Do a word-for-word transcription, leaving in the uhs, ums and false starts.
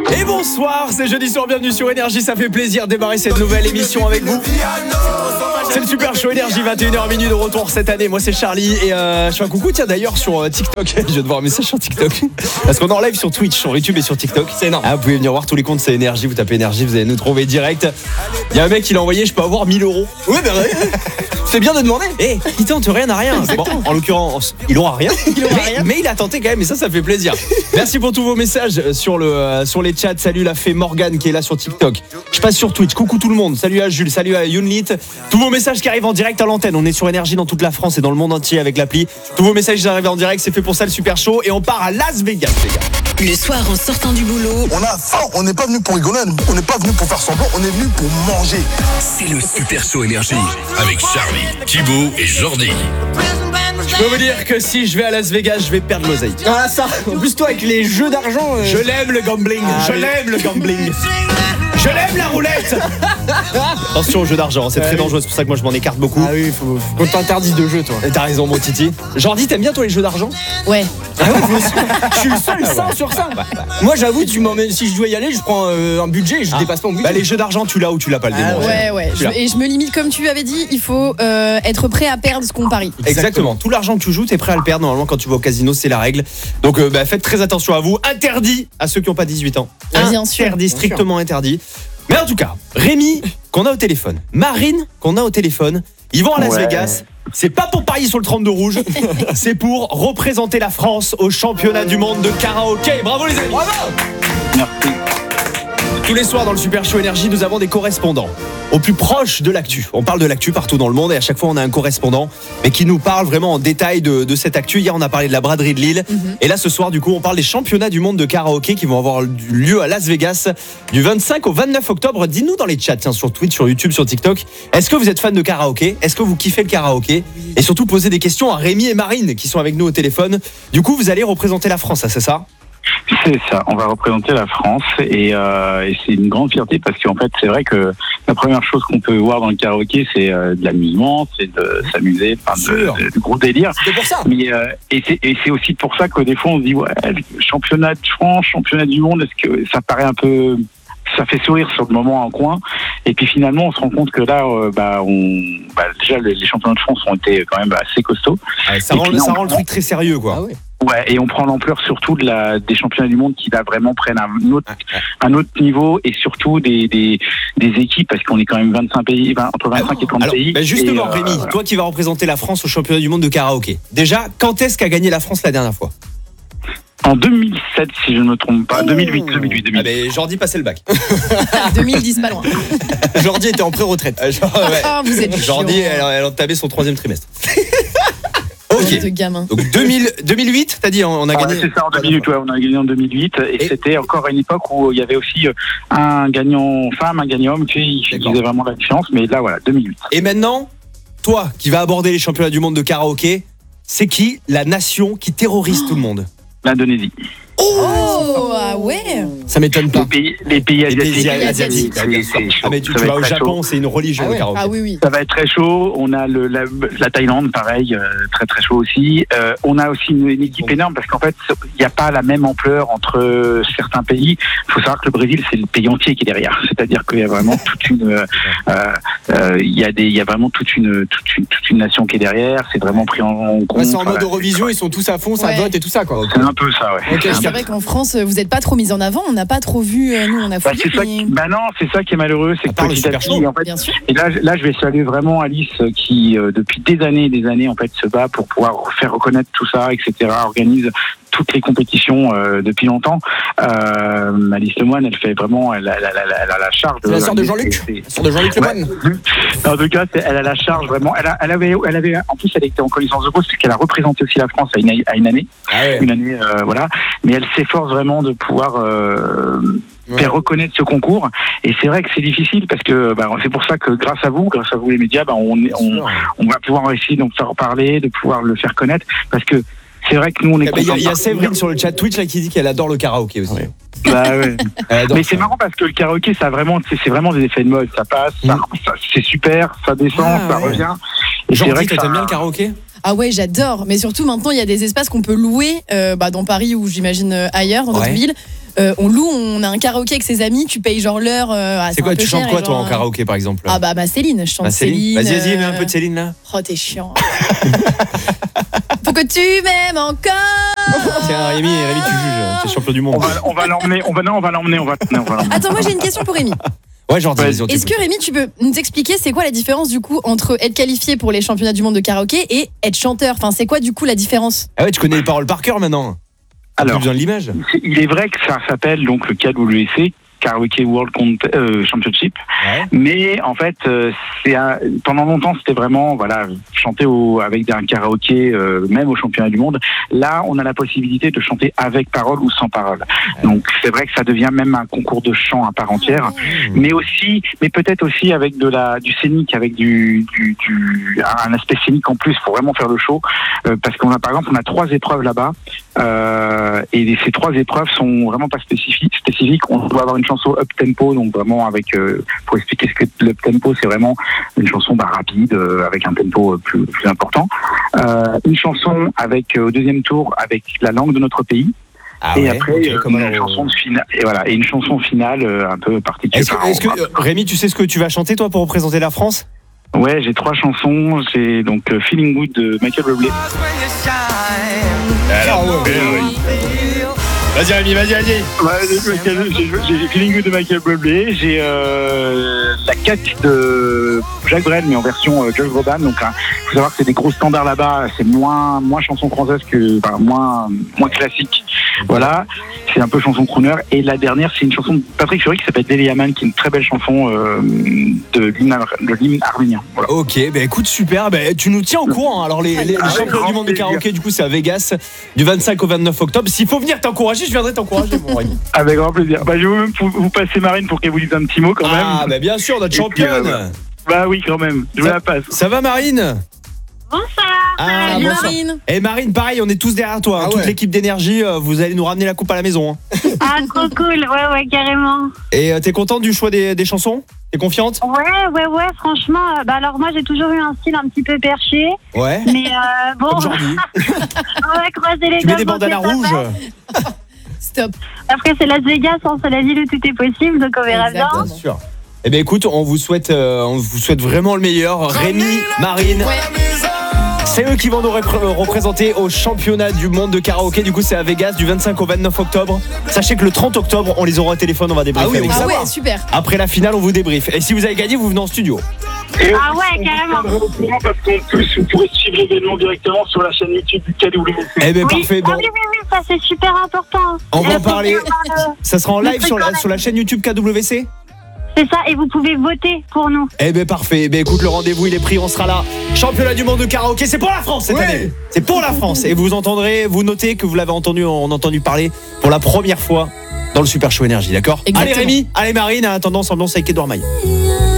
Et bonsoir, c'est jeudi soir, bienvenue sur Énergie, ça fait plaisir de démarrer cette nouvelle émission avec vous. C'est le Super Show Énergie, vingt et une heures minutes de retour cette année. Moi c'est Charlie et euh, je fais un coucou tiens d'ailleurs sur euh, TikTok. Je viens de voir un message sur TikTok parce qu'on est en live sur Twitch, sur YouTube et sur TikTok. C'est énorme. Ah, vous pouvez venir voir tous les comptes, c'est Énergie, vous tapez Énergie, vous allez nous trouver direct. Il y a un mec qui l'a envoyé, je peux avoir mille euros. Oui mais c'est bien de demander. Eh, hey, il tente rien à rien. Bon, en l'occurrence, il aura rien. Il aura mais, rien. Mais il a tenté quand même et ça, ça fait plaisir. Merci pour tous vos messages sur le euh, sur les chats. Salut la fée Morgane qui est là sur TikTok. Je passe sur Twitch. Coucou tout le monde. Salut à Jules, salut à Younlit. Tous vos messages qui arrivent en direct à l'antenne. On est sur Énergie dans toute la France et dans le monde entier avec l'appli. Tous vos messages qui arrivent en direct, c'est fait pour ça le Super Show et on part à Las Vegas, les gars. Le soir en sortant du boulot, on a faim, on n'est pas venu pour rigoler, on n'est pas venu pour faire semblant, on est venu pour manger. C'est le Super Show Énergie avec Charlie, Thibaut et Jordi. Je peux vous dire que si je vais à Las Vegas, je vais perdre l'oseille. Ah ça, en plus toi avec les jeux d'argent euh... Je l'aime le gambling, ah, je oui. l'aime le gambling. Je l'aime la roulette. Attention au jeu d'argent, c'est ah, très oui. dangereux, c'est pour ça que moi je m'en écarte beaucoup. Ah oui, faut qu'on t'interdise de jeu toi. Et t'as raison mon Titi. Jordi, t'aimes bien toi les jeux d'argent? Ouais. Ah ouais, je suis le seul cent sur cent. Bah, bah. Moi j'avoue, tu m'emmènes, si je dois y aller, je prends euh, un budget, je ah. dépasse pas mon budget. Bah les jeux d'argent, tu l'as ou tu l'as pas le démon. Ah, ouais ouais. Je, et je me limite comme tu avais dit, il faut euh, être prêt à perdre ce qu'on parie. Exactement. Exactement. Tout l'argent que tu joues, t'es prêt à le perdre. Normalement quand tu vas au casino, c'est la règle. Donc euh, bah, faites très attention à vous. Interdit à ceux qui n'ont pas dix-huit ans. Ah, bien sûr. Interdit, strictement bien sûr. Interdit. Mais en tout cas, Rémi qu'on a au téléphone, Marine qu'on a au téléphone, ils vont à Las ouais. Vegas. C'est pas pour parier sur le trente-deux rouge, c'est pour représenter la France au championnat du monde de karaoké. Bravo les amis. Bravo. Merci. Tous les soirs dans le Super Show Énergie, nous avons des correspondants au plus proche de l'actu. On parle de l'actu partout dans le monde et à chaque fois on a un correspondant mais qui nous parle vraiment en détail de, de cette actu. Hier on a parlé de la braderie de Lille mm-hmm. et là ce soir du coup on parle des championnats du monde de karaoké qui vont avoir lieu à Las Vegas du vingt-cinq au vingt-neuf octobre. Dis-nous dans les chats, tiens, sur Twitch, sur YouTube, sur TikTok, est-ce que vous êtes fan de karaoké? Est-ce que vous kiffez le karaoké? Et surtout posez des questions à Rémi et Marine qui sont avec nous au téléphone. Du coup vous allez représenter la France, c'est ça? C'est ça, on va représenter la France et, euh, et c'est une grande fierté parce qu'en fait c'est vrai que la première chose qu'on peut voir dans le karaoké c'est euh, de l'amusement, c'est de s'amuser, enfin de, de, de gros délire. C'est pour ça. Mais euh, et, c'est, et c'est aussi pour ça que des fois on se dit ouais, championnat de France, championnat du monde, est-ce que ça paraît un peu, ça fait sourire sur le moment en coin et puis finalement on se rend compte que là euh, bah on bah, déjà les, les championnats de France ont été quand même assez costauds. Ouais, ça, rend, puis, ça on, rend le truc très sérieux quoi. Ah ouais. Ouais, et on prend l'ampleur surtout de la, des championnats du monde qui là vraiment prennent un autre, un autre niveau et surtout des, des, des équipes parce qu'on est quand même vingt-cinq pays, vingt, entre vingt-cinq alors, et trente alors, pays. Ben justement, et, Rémi, euh, toi qui vas représenter la France au championnat du monde de karaoké. Déjà, quand est-ce qu'a gagné la France la dernière fois? En deux mille sept, si je ne me trompe pas. deux mille huit, deux mille huit, deux mille huit. Ah ben, Jordi passait le bac. deux mille dix, pas loin. Jordi était en pré-retraite. Euh, genre, ouais. Ah, vous êtes Jordi, elle, elle entamait son troisième trimestre. Ok. De gamin. Donc deux mille, deux mille huit, t'as dit, on a ah, gagné. C'est ça, en deux mille huit, ouais, on a gagné en deux mille huit et, et c'était encore une époque où il y avait aussi un gagnant femme, un gagnant homme qui faisait vraiment la différence. Mais là, voilà, deux mille huit. Et maintenant, toi qui vas aborder les championnats du monde de karaoké, c'est qui la nation qui terrorise oh. tout le monde? L'Indonésie. Oh, ah ouais. Ça m'étonne pas. Les pays, les pays asiatiques. Les pays asiatiques. asiatiques. C'est, c'est ah mais tu, tu vas au Japon, chaud. C'est une religion ah ouais. le karaoké. Ah oui oui. Ça va être très chaud. On a le, la, la Thaïlande, pareil, euh, très très chaud aussi. Euh, on a aussi une, une équipe énorme parce qu'en fait, il n'y a pas la même ampleur entre certains pays. Il faut savoir que le Brésil, c'est le pays entier qui est derrière. C'est-à-dire qu'il y a vraiment toute une, il euh, euh, y a des, il y a vraiment toute une, toute une, toute une nation qui est derrière. C'est vraiment pris en compte. Ouais, c'est en mode Eurovision, ils sont tous à fond, ça ouais. vote et tout ça quoi. C'est un peu ça, ouais. Okay, c'est vrai qu'en France, vous n'êtes pas trop mis en avant. On n'a pas trop vu. Nous, on a bah, fouillé. c'est ça qui, bah non, c'est ça qui est malheureux, c'est que petit à petit, en fait. Bien sûr. Et là, là, je vais saluer vraiment Alice qui, euh, depuis des années et des années, en fait, se bat pour pouvoir faire reconnaître tout ça, et cetera. Organise toutes les compétitions euh, depuis longtemps. Euh, Alice Lemoine, elle fait vraiment, elle a, elle a, elle a, elle a la charge. C'est de, la sœur de Jean-Luc. C'est, la sœur de Jean-Luc Lemoine. Ouais. En tout cas, elle a la charge vraiment. Elle, a, elle avait, elle avait, en plus, elle était en connaissance de cause parce qu'elle a représenté aussi la France à une, à une année, ah ouais. une année, euh, voilà. Mais elle s'efforce vraiment de pouvoir. Euh, Ouais. faire reconnaître ce concours et c'est vrai que c'est difficile parce que bah, c'est pour ça que grâce à vous, grâce à vous les médias, bah, on, on, on va pouvoir essayer d'en faire parler, de pouvoir le faire connaître parce que c'est vrai que nous on est. Il y, y a Séverine sur le chat Twitch là qui dit qu'elle adore le karaoké aussi. Ouais. Bah ouais. Mais c'est marrant parce que le karaoké ça a vraiment, c'est, c'est vraiment des effets de mode, ça passe, mmh. ça, ça, c'est super, ça descend, ah, ça ouais. revient. Et Jean, c'est vrai que t'aimes bien le karaoké? Ah ouais, j'adore. Mais surtout maintenant, il y a des espaces qu'on peut louer euh, bah, dans Paris ou j'imagine euh, ailleurs, dans d'autres ouais. villes. euh, on loue, on a un karaoké avec ses amis, tu payes genre l'heure. Euh, ah, C'est quoi, un peu tu chantes cher, quoi et toi genre, en karaoké par exemple? Ah bah, bah Céline, je chante Bah, Céline. Vas-y, vas-y, euh, mets un peu de Céline là. Oh, t'es chiant. Faut que tu m'aimes encore. Tiens, Rémi, Rémi, tu juges, t'es champion du monde. On va, on va l'emmener, on va, non, on va l'emmener, on va, on va l'emmener. Attends, moi j'ai une question pour Rémi. Ouais, Jordi, vas-y, on Est-ce t'écoute. que Rémi, tu peux nous expliquer c'est quoi la différence du coup entre être qualifié pour les championnats du monde de karaoké et être chanteur? Enfin, c'est quoi du coup la différence? Ah ouais, tu connais les paroles par cœur maintenant. T'as plus Alors, besoin de l'image. c'est- il est vrai que ça s'appelle donc le K W C, Karaoke World Cont- euh, Championship. Ouais. Mais en fait, euh, c'est un- pendant longtemps, c'était vraiment voilà chanter au, avec un karaoké, euh, même au championnat du monde. Là, on a la possibilité de chanter avec parole ou sans parole. Donc c'est vrai que ça devient même un concours de chant à part entière. Mais aussi, mais peut-être aussi avec de la du scénique, avec du, du, du un aspect scénique en plus pour vraiment faire le show. Euh, parce qu'on a par exemple, on a trois épreuves là-bas. Euh, et ces trois épreuves sont vraiment pas spécifiques. spécifiques. On doit avoir une chanson up tempo, donc vraiment avec. Euh, pour expliquer ce que le up tempo, c'est vraiment une chanson bah, rapide euh, avec un tempo euh, plus, plus important. Euh, une chanson avec euh, au deuxième tour avec la langue de notre pays. Ah et ouais, après ok, euh, comme une alors, chanson de finale. Et voilà, et une chanson finale euh, un peu particulière. Est-ce que, est-ce que- euh, Rémi, tu sais ce que tu vas chanter toi pour représenter la France? Ouais, j'ai trois chansons. J'ai donc euh, Feeling Good de Michael Bublé. Vas-y Rémi, vas-y, vas-y. Ouais, j'ai- j'ai j'ai Feeling Good de Michael Bublé, j'ai euh, la quête de Jacques Brel mais en version euh, Josh Groban. Donc il faut savoir que c'est des gros standards là-bas, c'est moins moins chanson française que enfin, moins moins classique. Voilà, c'est un peu chanson crooner. Et la dernière, c'est une chanson de Patrick Fury qui s'appelle Delia Man, qui est une très belle chanson euh, de l'hymne ar- de l'hymne arménien. Voilà. Ok, bah écoute, super, bah, tu nous tiens au courant. Alors les, les, les Ah, champions grand du monde de plaisir. karaoké, du coup c'est à Vegas, du vingt-cinq au vingt-neuf octobre. S'il faut venir t'encourager, je viendrai t'encourager mon Rémi. Avec grand plaisir. Bah, je vais même vous vous passer Marine pour qu'elle vous dise un petit mot quand Ah même. bah bien sûr, notre Et puis, championne. euh, voilà. Bah oui, quand même. Je vous Ça- la passe. Ça va Marine? Bonsoir. Ah, Salut bonsoir. Marine. Et Marine, pareil, on est tous derrière toi, hein, Ah toute ouais. l'équipe d'énergie, euh, vous allez nous ramener la coupe à la maison. hein. Ah, trop cool. Ouais, ouais, carrément. Et euh, t'es contente du choix des, des chansons? T'es confiante? Ouais, ouais, ouais, franchement. euh, Bah alors, moi, j'ai toujours eu un style un petit peu perché. Ouais. Mais euh, bon, Comme Jordi. on va croiser les Tu mets doigts des pour que bandanas ça rouges? passe. Stop. Après, c'est Las Vegas, hein, c'est la ville où tout est possible, donc on verra bien. Exactement. Bien sûr. Eh bien écoute, on vous souhaite, euh, on vous souhaite vraiment le meilleur. Rémi, Marine, c'est eux qui vont nous repré- représenter au championnat du monde de karaoké. Du coup, c'est à Vegas du vingt-cinq au vingt-neuf octobre. Sachez que le trente octobre, on les aura au téléphone, on va débriefer Ah oui, avec on ça. Ah savoir. ouais, super. Après la finale, on vous débriefe. Et si vous avez gagné, vous venez en studio. Et Ah ouais, carrément. au courant parce qu'en plus, vous pourrez suivre l'événement directement sur la chaîne YouTube du K W C. Eh bien Oui. parfait. Ah Bon, oui, oui, oui, ça c'est super important. On va Et en parler. faut que, euh, ça sera en Le live truc sur la, en live. sur la chaîne YouTube K W C. C'est ça, et vous pouvez voter pour nous. Eh bien parfait. Eh bien écoute, le rendez-vous il est pris, on sera là. Championnat du monde de karaoké, c'est pour la France cette Ouais. année. C'est pour la France. Et vous entendrez, vous notez que vous l'avez entendu, on a entendu parler pour la première fois dans le Super Show Énergie, d'accord? Allez Exactement. Rémi, allez Marine, en attendant, ambiance avec Edouard Maille.